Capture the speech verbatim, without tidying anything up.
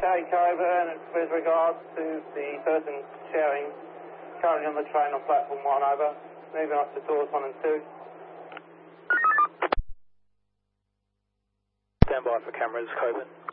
Okay, Coburn, with regards to the person sharing currently on the train on platform one, over. Moving up to doors one and two. Stand by for cameras, Coburn.